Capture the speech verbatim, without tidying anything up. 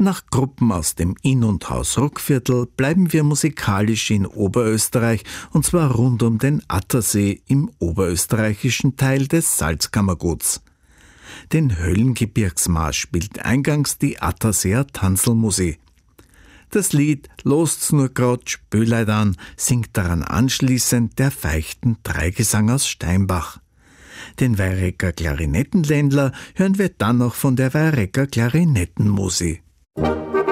Nach Gruppen aus dem Inn- und Haus-Ruckviertel bleiben wir musikalisch in Oberösterreich, und zwar rund um den Attersee im oberösterreichischen Teil des Salzkammerguts. Den Höllengebirgsmarsch spielt eingangs die Atterseer Tanzelmusik. Das Lied »Lost's nur grad Spöleid an« singt daran anschließend der feichten Dreigesang aus Steinbach. Den Weirrecker Klarinettenländler hören wir dann noch von der Weirrecker Klarinettenmusik.